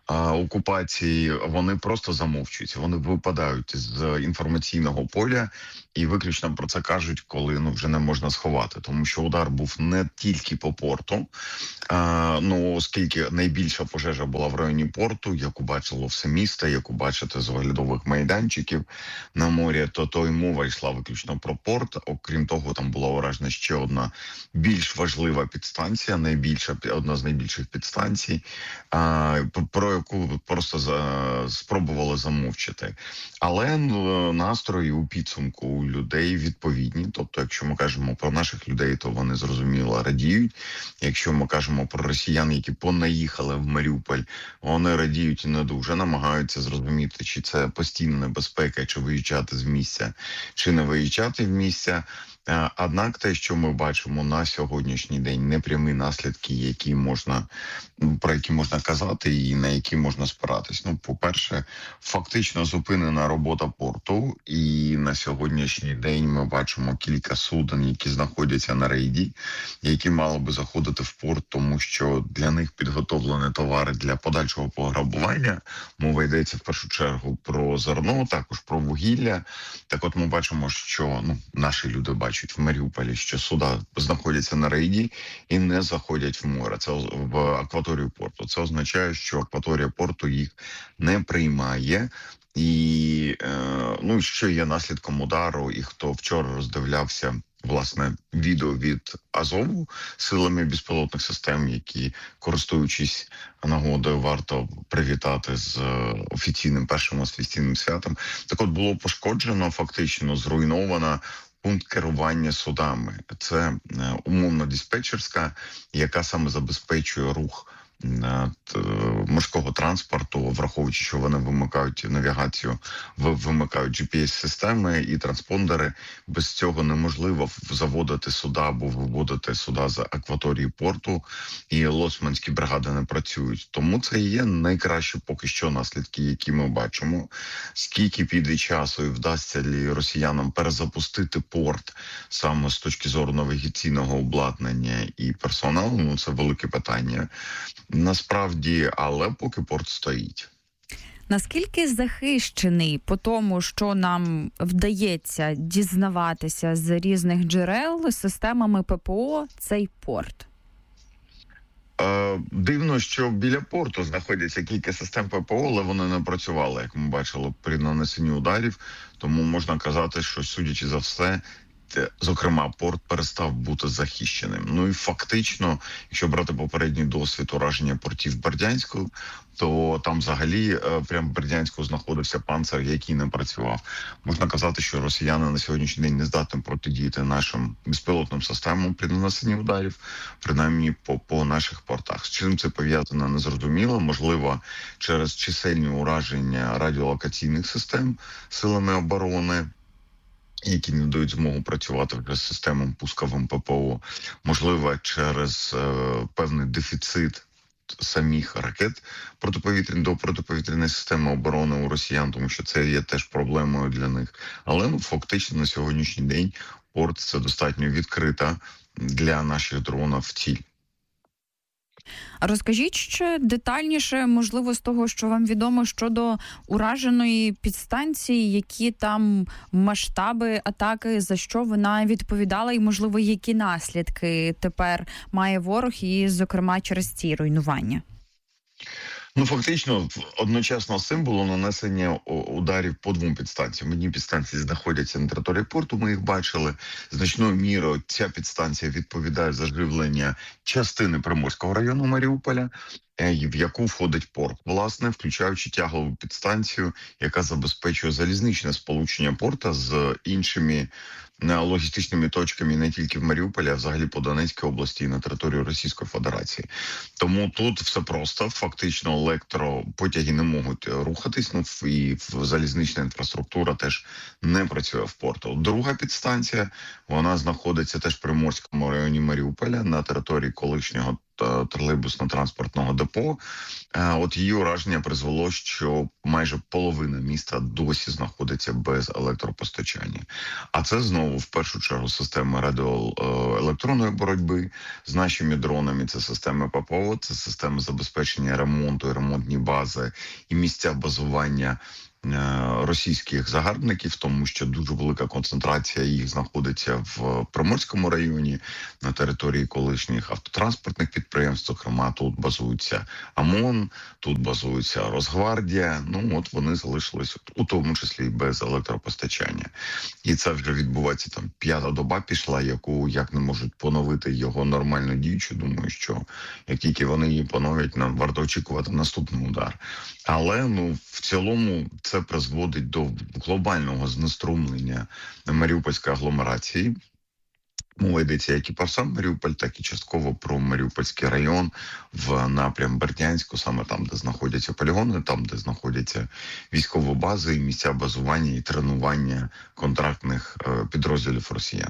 окупації, вони просто замовчуються, вони випадають з інформаційного поля і виключно про це кажуть, коли ну вже не можна сховати, тому що удар був не тільки по порту, а, ну оскільки найбільша пожежа була в районі порту, яку бачило все місто, яку бачите з оглядових майданчиків на морі, то то й мова йшла виключно про порт. Окрім того, там була уражена ще одна більш важлива підстанція, найбільша одна з найбільших підстанцій, а, про яку просто за, спробували замовчати. Але ну, настрої у підсумку у людей відповідні. Тобто, якщо ми кажемо про наших людей, то вони зрозуміло радіють. Якщо ми кажемо про росіян, які понаїхали в Маріуполь, вони радіють і не дуже, намагаються зрозуміти, чи це постійна небезпека, чи виїжджати з місця, чи не виїжджати в місця. Однак те, що ми бачимо на сьогоднішній день, непрямі наслідки, які можна, про які можна казати і на які можна спиратись. Ну, по-перше, фактично зупинена робота порту, і на сьогоднішній день ми бачимо кілька суден, які знаходяться на рейді, які мали би заходити в порт, тому що для них підготовлені товари для подальшого пограбування. Мова йдеться в першу чергу про зерно, також про вугілля. Так от ми бачимо, що ну, наші люди бачать в Маріуполі, що суда знаходяться на рейді і не заходять в море. Це в акваторію порту. Це означає, що акваторія порту їх не приймає. І е, ну, що є наслідком удару, і хто вчора роздивлявся власне відео від Азову силами безпілотних систем, які, користуючись нагодою, варто привітати з офіційним першим офіційним святом. Так от було пошкоджено, фактично зруйновано пункт керування судами. Це умовно диспетчерська, яка саме забезпечує рух морського транспорту, враховуючи, що вони вимикають навігацію, вимикають джі пі ес-системи і транспондери. Без цього неможливо заводити суда або виводити суда з акваторії порту, і лоцманські бригади не працюють. Тому це і є найкращі поки що наслідки, які ми бачимо. Скільки піде часу і вдасться ли росіянам перезапустити порт саме з точки зору навігаційного обладнання і персоналу, ну це велике питання. Насправді, але поки порт стоїть. Наскільки захищений по тому, що нам вдається дізнаватися з різних джерел системами ППО цей порт? Е, дивно, що біля порту знаходяться кілька систем ППО, але вони не працювали, як ми бачили, при нанесенні ударів. Тому можна казати, що, судячи за все, зокрема, порт перестав бути захищеним. Ну і фактично, якщо брати попередній досвід ураження портів Бердянську, то там взагалі прямо в Бердянську знаходився панцир, який не працював. Можна казати, що росіяни на сьогоднішній день не здатні протидіяти нашим безпілотним системам при нанесенні ударів, принаймні по, по наших портах. З чим це пов'язано, незрозуміло. Можливо, через чисельні ураження радіолокаційних систем силами оборони, які не дають змогу працювати вже з системою пусковим ППО, можливо, через е, певний дефіцит самих ракет протиповітряної до протиповітряної системи оборони у росіян, тому що це є теж проблемою для них. Але ну, фактично на сьогоднішній день порт – це достатньо відкрита для наших дронів ціль. Розкажіть ще детальніше, можливо, з того, що вам відомо щодо ураженої підстанції, які там масштаби атаки, за що вона відповідала і, можливо, які наслідки тепер має ворог і, зокрема, через ці руйнування? Ну, фактично, одночасно з цим було нанесення ударів по двом підстанціям. Одні підстанції знаходяться на території порту, ми їх бачили. Значною мірою ця підстанція відповідає за живлення частини Приморського району Маріуполя, в яку входить порт, власне, включаючи тяглову підстанцію, яка забезпечує залізничне сполучення порта з іншими логістичними точками не тільки в Маріуполі, а взагалі по Донецькій області і на території Російської Федерації. Тому тут все просто. Фактично електропотяги не можуть рухатись, ну і залізнична інфраструктура теж не працює в порту. Друга підстанція, вона знаходиться теж в Приморському районі Маріуполя на території колишнього тролейбусно-транспортного депо. От її ураження призвело, що майже половина міста досі знаходиться без електропостачання. А це знову в першу чергу системи радіоелектронної боротьби з нашими дронами, це системи ППО, це системи забезпечення ремонту і ремонтні бази і місця базування російських загарбників, тому що дуже велика концентрація їх знаходиться в Приморському районі, на території колишніх автотранспортних підприємств. Зокрема, тут базується ОМОН, тут базується Росгвардія. Ну от вони залишились у тому числі і без електропостачання. І це вже відбувається там п'ята доба пішла, яку як не можуть поновити його нормально діючу. Думаю, що як тільки вони її поновлять, нам варто очікувати наступний удар. Але ну в цілому це призводить до глобального знеструмлення Маріупольської агломерації. Мова йдеться як і про сам Маріуполь, так і частково про Маріупольський район в напрям Бердянську, саме там, де знаходяться полігони, там, де знаходяться військові бази, і місця базування і тренування контрактних підрозділів росіян.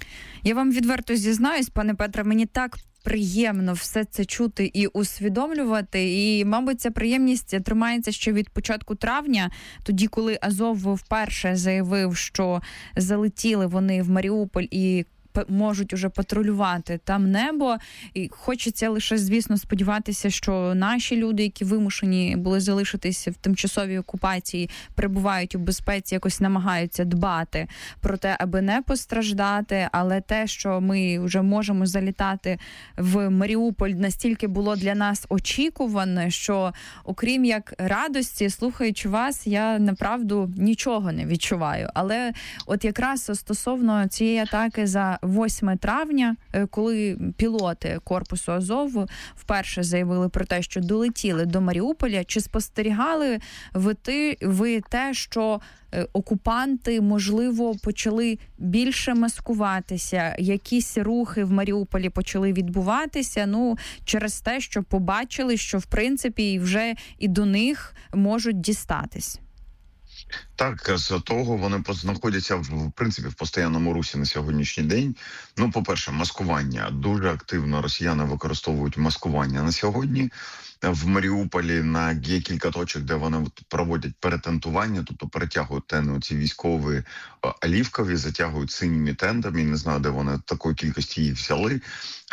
Я вам відверто зізнаюсь, пане Петре, мені так приємно все це чути і усвідомлювати. І, мабуть, ця приємність тримається ще від початку травня, тоді, коли Азов вперше заявив, що залетіли вони в Маріуполь і можуть уже патрулювати там небо. І хочеться лише, звісно, сподіватися, що наші люди, які вимушені були залишитися в тимчасовій окупації, перебувають у безпеці, якось намагаються дбати про те, аби не постраждати. Але те, що ми вже можемо залітати в Маріуполь, настільки було для нас очікуване, що окрім як радості, слухаючи вас, я направду нічого не відчуваю. Але от якраз стосовно цієї атаки за восьме травня, коли пілоти корпусу Азов вперше заявили про те, що долетіли до Маріуполя, чи спостерігали ви, ти, ви те, що окупанти, можливо, почали більше маскуватися, якісь рухи в Маріуполі почали відбуватися, ну, через те, що побачили, що, в принципі, вже і до них можуть дістатись? Так, з того вони знаходяться в принципі в постійному русі на сьогоднішній день. Ну, по-перше, маскування. Дуже активно росіяни використовують маскування на сьогодні. В Маріуполі на є кілька точок, де вони проводять перетентування, тобто перетягують тени ці військові олівкові, затягують синіми тендами. Не знаю, де вони такої кількості їх взяли,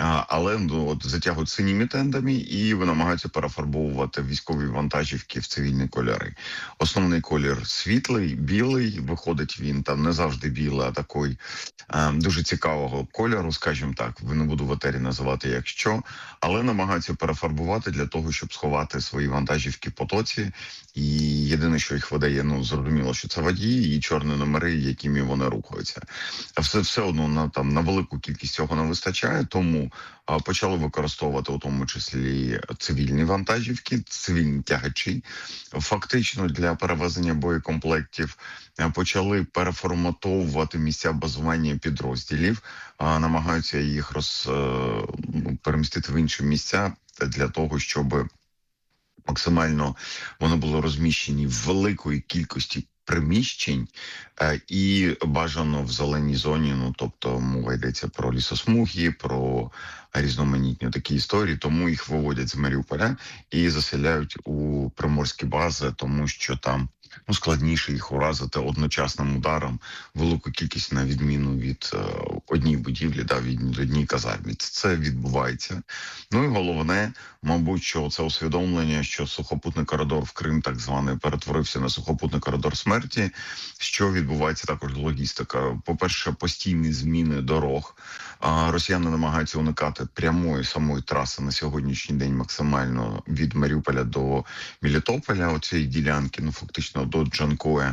але ну, от затягують синіми тендами і намагаються перефарбовувати військові вантажівки в цивільні кольори. Основний колір світлий, білий, виходить він там не завжди білий, а такий е, дуже цікавого кольору, скажімо так, не буду в етері називати якщо, але намагаються перефарбувати для того, щоб сховати свої вантажівки в потоці. І єдине, що їх видає, ну, зрозуміло, що це водії і чорні номери, якими вони рухаються. А все, все одно на, там, на велику кількість цього не вистачає, тому а, почали використовувати у тому числі цивільні вантажівки, цивільні тягачі. Фактично для перевезення боєкомплектів почали переформатовувати місця базування підрозділів, а, намагаються їх роз, перемістити в інші місця для того, щоб максимально вони були розміщені в великої кількості приміщень е, і бажано в зеленій зоні, ну тобто мова йдеться про лісосмуги, про різноманітні такі історії, тому їх виводять з Маріуполя і заселяють у приморські бази, тому що там ну, складніше їх уразити одночасним ударом, велику кількість на відміну від е, одній будівлі, да, від одній казармі. Це відбувається. Ну і головне, мабуть, що це усвідомлення, що сухопутний коридор в Крим так званий перетворився на сухопутний коридор смерті, що відбувається також логістика. По-перше, постійні зміни дорог. А росіяни намагаються уникати прямої самої траси на сьогоднішній день максимально від Маріуполя до Мелітополя, оцієї ділянки, ну фактично до Джанкоя.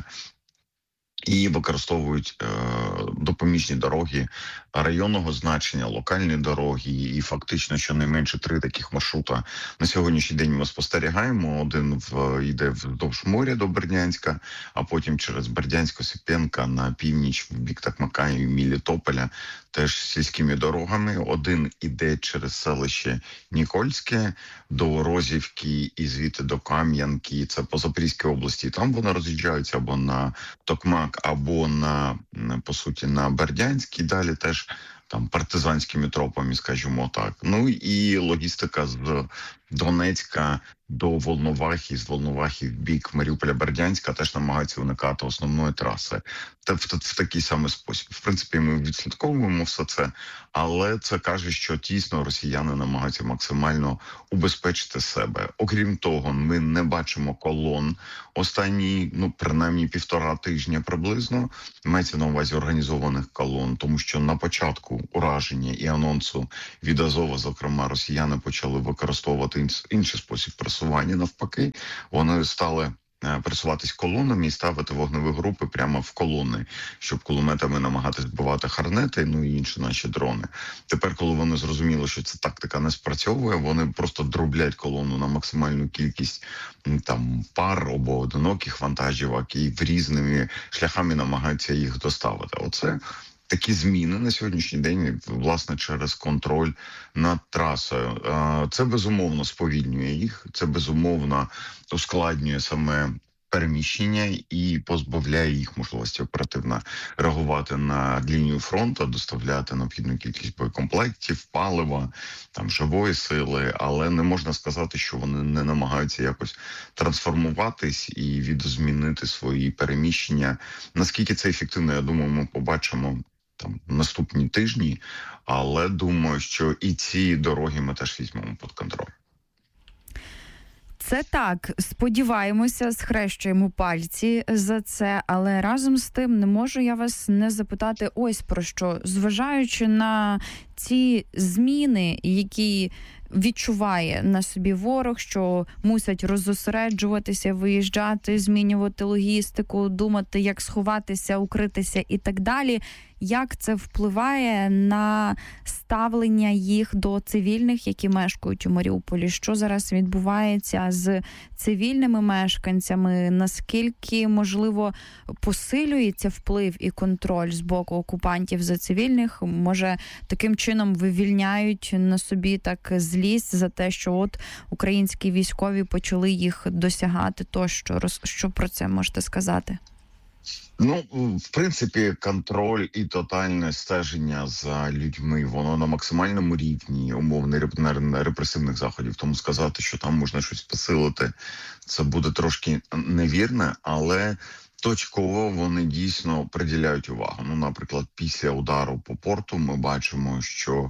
І використовують е, допоміжні дороги районного значення, локальні дороги, і фактично щонайменше три таких маршрута на сьогоднішній день ми спостерігаємо. Один в, йде вздовж моря до Бердянська, а потім через Бердянсько-Сипенка на північ в бік Токмака і Мелітополя, теж сільськими дорогами. Один іде через селище Нікольське до Розівки і звідти до Кам'янки, це по Запорізькій області. Там вони роз'їжджаються або на Токмак, або на, по суті, на Бердянськ, і далі теж там партизанськими тропами, скажімо так. Ну і логістика з Донецька до Волновахи, з Волновахи в бік Маріуполя-Бердянська теж намагаються уникати основної траси. Та в, в такий самий спосіб. В принципі, ми відслідковуємо все це, але це каже, що тісно росіяни намагаються максимально убезпечити себе. Окрім того, ми не бачимо колон останні, ну, принаймні півтора тижня приблизно, мається на увазі організованих колон, тому що на початку ураження і анонсу від Азова, зокрема, росіяни почали використовувати інший спосіб просування. Навпаки, вони стали пересуватись колонами і ставити вогневі групи прямо в колони, щоб кулеметами намагатись збивати харнети, ну і інші наші дрони. Тепер, коли вони зрозуміли, що ця тактика не спрацьовує, вони просто дроблять колону на максимальну кількість там пар або одиноких вантажівок і в різними шляхами намагаються їх доставити. Оце такі зміни на сьогоднішній день, власне, через контроль над трасою. Це, безумовно, сповільнює їх, це, безумовно, ускладнює саме переміщення і позбавляє їх можливості оперативно реагувати на лінію фронту, доставляти необхідну кількість боєкомплектів, палива, там, живої сили, але не можна сказати, що вони не намагаються якось трансформуватись і відозмінити свої переміщення. Наскільки це ефективно, я думаю, ми побачимо там наступні тижні, але думаю, що і ці дороги ми теж візьмемо під контроль. Це так, сподіваємося, схрещуємо пальці за це, але разом з тим не можу я вас не запитати ось про що. Зважаючи на ці зміни, які відчуває на собі ворог, що мусять роззосереджуватися, виїжджати, змінювати логістику, думати, як сховатися, укритися і так далі. Як це впливає на ставлення їх до цивільних, які мешкають у Маріуполі? Що зараз відбувається з цивільними мешканцями? Наскільки, можливо, посилюється вплив і контроль з боку окупантів за цивільних? Може, таким чином вивільняють на собі так злість за те, що от українські військові почали їх досягати? То що, що про це можете сказати? Ну, в принципі, контроль і тотальне стеження за людьми, воно на максимальному рівні умовно репресивних заходів. Тому сказати, що там можна щось посилити, це буде трошки невірне, але точково вони дійсно приділяють увагу. Ну, наприклад, після удару по порту ми бачимо, що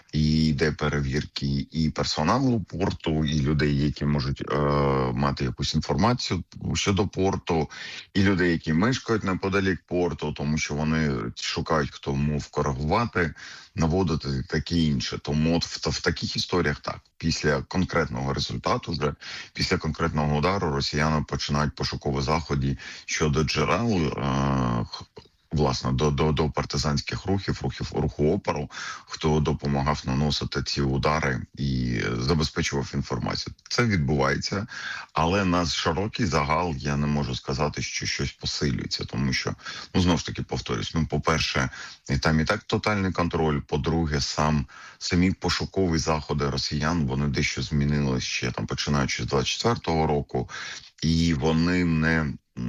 і йде перевірки і персоналу порту, і людей, які можуть е, мати якусь інформацію щодо порту, і людей, які мешкають неподалік порту, тому що вони шукають, хто мов коригувати, наводити таке інше. Тому от в, в таких історіях так. Після конкретного результату, вже після конкретного удару, росіяни починають пошукові заходи щодо джерел, е, власне, до, до, до партизанських рухів, рухів руху опору, хто допомагав наносити ці удари і забезпечував інформацію. Це відбувається, але на широкий загал я не можу сказати, що щось посилюється, тому що, ну, знову ж таки, повторюсь, ну, по-перше, і там і так тотальний контроль, по-друге, сам самі пошукові заходи росіян, вони дещо змінилися ще, там, починаючи з двадцять четвертого року, і вони не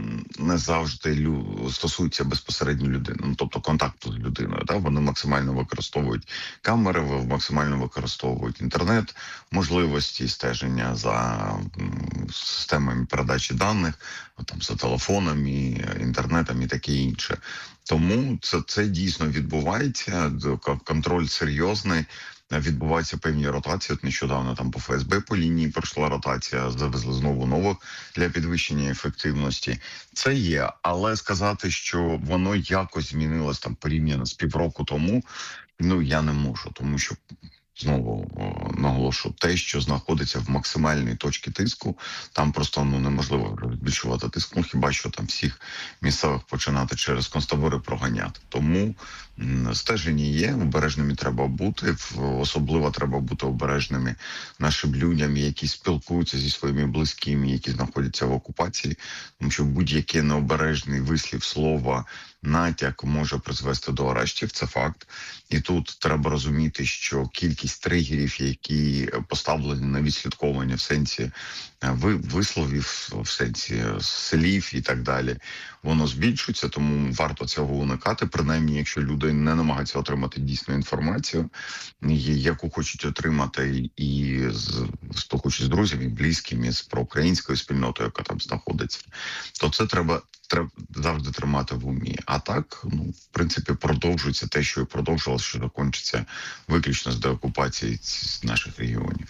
не завжди лю... стосуються безпосередньо людини, ну, тобто контакту з людиною. Да? Вони максимально використовують камери, максимально використовують інтернет, можливості стеження за системами передачі даних, там, за телефонами, інтернетом і таке інше. Тому це, це дійсно відбувається, контроль серйозний. Відбуваються певні ротації. От нещодавно там по ФСБ по лінії пройшла ротація, завезли знову нових для підвищення ефективності. Це є, але сказати, що воно якось змінилось там порівняно з півроку тому, ну я не можу, тому що знову наголошу, те, що знаходиться в максимальній точці тиску, там просто ну неможливо збільшувати тиск, ну хіба що там всіх місцевих починати через концтабори проганяти. Тому стеження є, обережними треба бути, особливо треба бути обережними нашим людям, які спілкуються зі своїми близькими, які знаходяться в окупації, тому що будь-який необережний вислів слова натяк може призвести до арештів, це факт. І тут треба розуміти, що кількість тригерів, які поставлені на відслідковування в сенсі висловів, в сенсі слів і так далі, воно збільшується, тому варто цього уникати, принаймні, якщо люди не намагаються отримати дійсну інформацію, яку хочуть отримати і з, з, з друзями, і близькими, з проукраїнською спільнотою, яка там знаходиться, то це треба, треба завжди тримати в умі. А так, ну, в принципі, продовжується те, що і продовжувалося, що закінчиться виключно з деокупації з наших регіонів.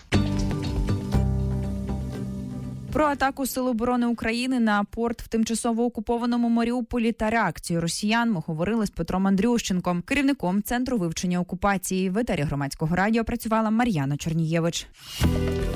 Про атаку Сил оборони України на порт в тимчасово окупованому Маріуполі та реакцію росіян ми говорили з Петром Андрющенком, керівником Центру вивчення окупації. В етері Громадського радіо працювала Мар'яна Чорнієвич.